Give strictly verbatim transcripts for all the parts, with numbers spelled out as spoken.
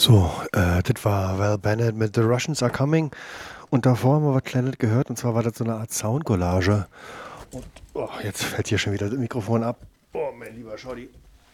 So, äh, das war Val Bennett mit The Russians Are Coming. Und davor haben wir was Kleines gehört. Und zwar war das so eine Art Soundcollage. Und oh, jetzt fällt hier schon wieder das Mikrofon ab. Oh, mein lieber Schotti.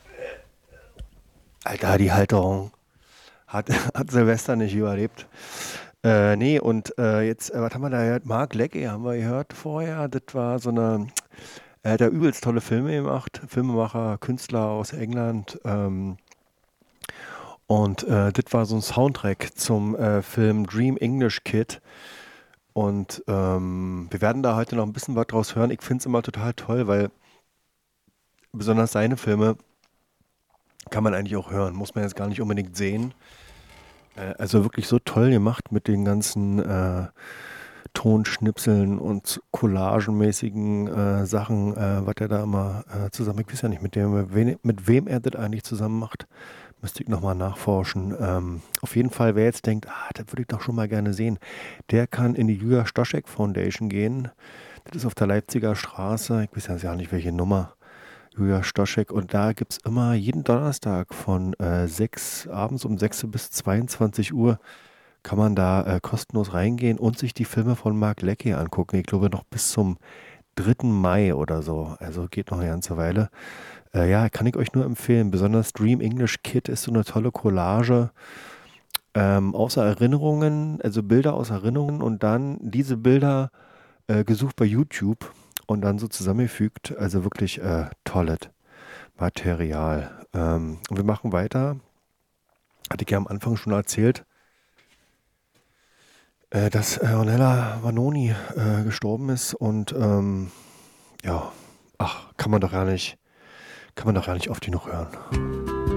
Alter, die Halterung hat, hat Silvester nicht überlebt. Äh, nee, und äh, jetzt, äh, was haben wir da gehört? Mark Leckie haben wir gehört vorher. Das war so eine, er hat ja übelst tolle Filme gemacht. Filmemacher, Künstler aus England. Ähm, und äh, das war so ein Soundtrack zum äh, Film Dream English Kid. Und ähm, wir werden da heute noch ein bisschen was draus hören. Ich finde es immer total toll, weil besonders seine Filme kann man eigentlich auch hören. Muss man jetzt gar nicht unbedingt sehen. Äh, also wirklich so toll gemacht mit den ganzen äh, Tonschnipseln und collagenmäßigen äh, Sachen, äh, was er da immer äh, zusammen, ich weiß ja nicht, mit dem, mit wem, mit wem er das eigentlich zusammen macht. Müsste ich nochmal nachforschen. Ähm, auf jeden Fall, wer jetzt denkt, ah, das würde ich doch schon mal gerne sehen, der kann in die Julia Stoschek Foundation gehen. Das ist auf der Leipziger Straße. Ich weiß ja nicht, welche Nummer. Julia Stoschek. Und da gibt es immer jeden Donnerstag von äh, sechs, abends um sechs bis zweiundzwanzig Uhr kann man da äh, kostenlos reingehen und sich die Filme von Mark Leckie angucken. Ich glaube noch bis zum dritten Mai oder so. Also geht noch eine ganze Weile. Äh, ja, kann ich euch nur empfehlen. Besonders Dream English Kid ist so eine tolle Collage ähm, aus Erinnerungen, also Bilder aus Erinnerungen und dann diese Bilder äh, gesucht bei YouTube und dann so zusammengefügt. Also wirklich äh, tolles Material. Ähm, und wir machen weiter. Hatte ich ja am Anfang schon erzählt, äh, dass äh, Ornella Vanoni äh, gestorben ist und ähm, ja, ach, kann man doch gar nicht, kann man doch gar nicht oft genug hören.